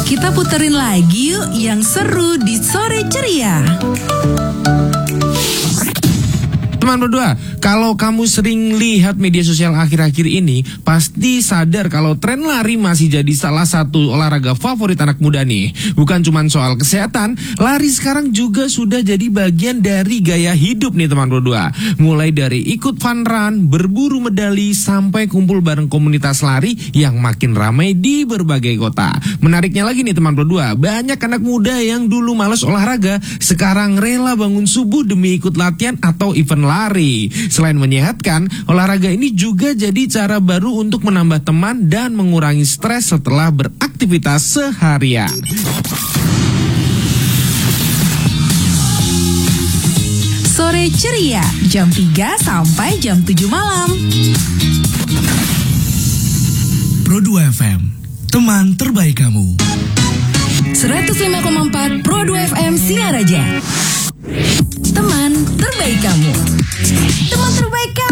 Kita puterin lagi yuk yang seru di Sore Ceria. Teman berdua, kalau kamu sering lihat media sosial akhir-akhir ini, pasti sadar kalau tren lari masih jadi salah satu olahraga favorit anak muda nih. Bukan cuma soal kesehatan, lari sekarang juga sudah jadi bagian dari gaya hidup nih teman berdua. Mulai dari ikut fun run, berburu medali, sampai kumpul bareng komunitas lari yang makin ramai di berbagai kota. Menariknya lagi nih teman berdua, banyak anak muda yang dulu malas olahraga, sekarang rela bangun subuh demi ikut latihan atau event lari. Selain menyehatkan, olahraga ini juga jadi cara baru untuk menambah teman dan mengurangi stres setelah beraktivitas seharian. Sore Ceria, jam 3 sampai jam 7 malam. Pro 2 FM, teman terbaik kamu. 105,4 Pro 2 FM Singaraja. Teman terbaik kamu. Teman terbaik kamu.